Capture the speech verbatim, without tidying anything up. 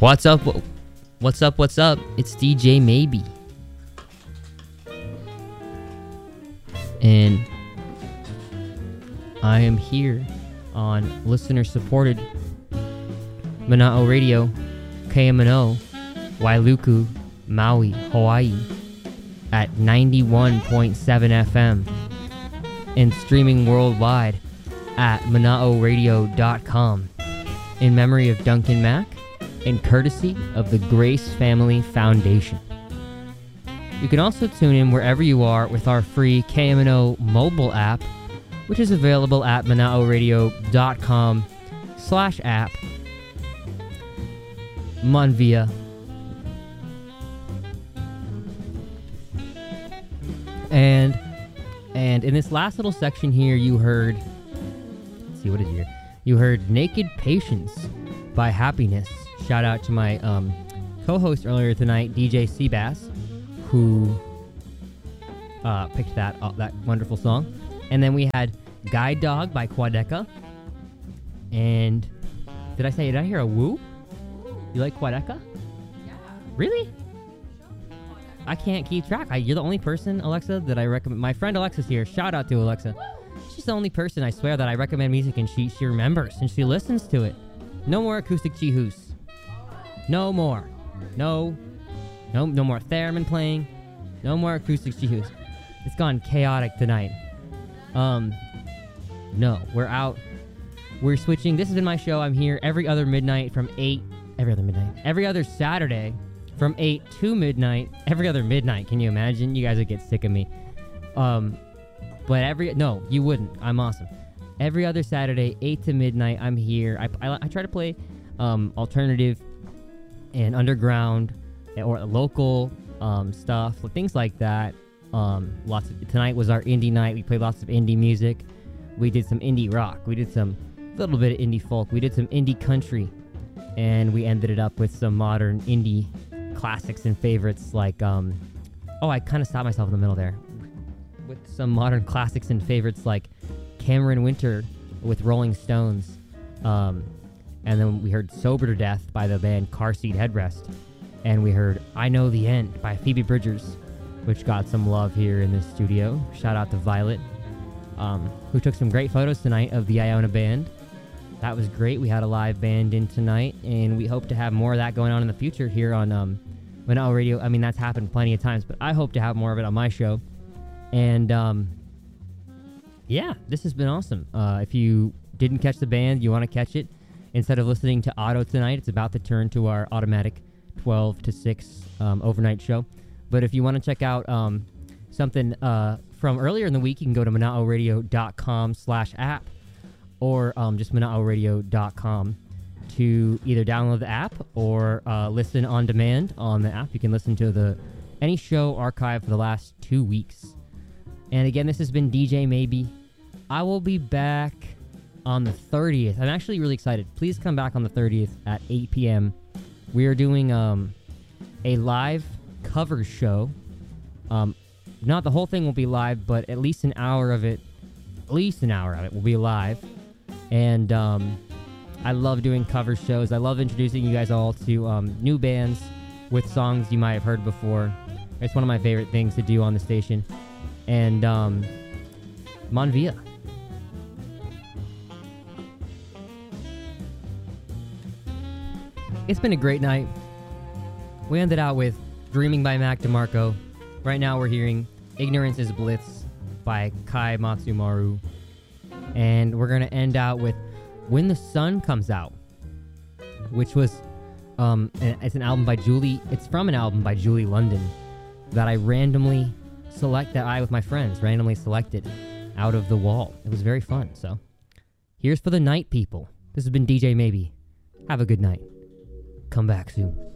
What's up? What's up? What's up? It's D J Maybe. And I am here on listener-supported Mana'o Radio, K M N O, Wailuku, Maui, Hawaii, at ninety-one point seven F M, and streaming worldwide at mana'o radio dot com, in memory of Duncan Mack and courtesy of the Grace Family Foundation. You can also tune in wherever you are with our free K M N O mobile app, which is available at mana'o radio dot com slash app. Monvia. And and in this last little section here, you heard, let's see, what is here? You heard Naked Patience by Happiness. Shout out to my um, co-host earlier tonight, D J Seabass, who uh, picked that uh, that wonderful song. And then we had Guide Dog by Quadeca. And did I say, did I hear a woo? You like Quadeca? Yeah. Really? I can't keep track. I, you're the only person, Alexa, that I recommend. My friend Alexa's here. Shout out to Alexa. She's the only person, I swear, that I recommend music and she, she remembers and she listens to it. No more acoustic Chihoos. No more. No. No, no more theremin playing. No more acoustic Chihoos. It's gone chaotic tonight. Um, no, we're out. We're switching. This has been my show. I'm here every other midnight from eight. Every other midnight. Every other Saturday from eight to midnight. Every other midnight. Can you imagine? You guys would get sick of me. Um, but every... No, you wouldn't. I'm awesome. Every other Saturday, eight to midnight, I'm here. I, I, I try to play um, alternative and underground or local um, stuff, things like that. Um, lots of, tonight was our indie night. We played lots of indie music. We did some indie rock. We did some little bit of indie folk. We did some indie country. And we ended it up with some modern indie classics and favorites like... Um, oh, I kind of stopped myself in the middle there. With some modern classics and favorites like Cameron Winter with Rolling Stones. Um, and then we heard Sober to Death by the band Car Seat Headrest. And we heard I Know the End by Phoebe Bridgers, which got some love here in the studio. Shout out to Violet, um, who took some great photos tonight of the Iona band. That was great. We had a live band in tonight, and we hope to have more of that going on in the future here on um, Mana'o Radio. I mean, that's happened plenty of times, but I hope to have more of it on my show. And, um, yeah, this has been awesome. Uh, if you didn't catch the band, you want to catch it, instead of listening to Auto tonight, it's about to turn to our automatic twelve to six um, overnight show. But if you want to check out um, something uh, from earlier in the week, you can go to mana'o radio dot com slash app or um, just mana'o radio dot com to either download the app or uh, listen on demand on the app. You can listen to the any show archived for the last two weeks. And again, this has been D J Maybe. I will be back on the thirtieth. I'm actually really excited. Please come back on the thirtieth at eight p.m. We are doing um, a live cover show. Um, not the whole thing will be live, but at least an hour of it, at least an hour of it will be live. And um, I love doing cover shows. I love introducing you guys all to um, new bands with songs you might have heard before. It's one of my favorite things to do on the station. And um, Monvia. It's been a great night. We ended out with Dreaming by Mac DeMarco. Right now we're hearing Ignorance is Blitz by Kai Matsumaru. And we're going to end out with When the Sun Comes Out, which was, um, an, it's an album by Julie, it's from an album by Julie London that I randomly select, that I with my friends randomly selected out of the wall. It was very fun. So here's for the night, people. This has been D J Maybe. Have a good night. Come back soon.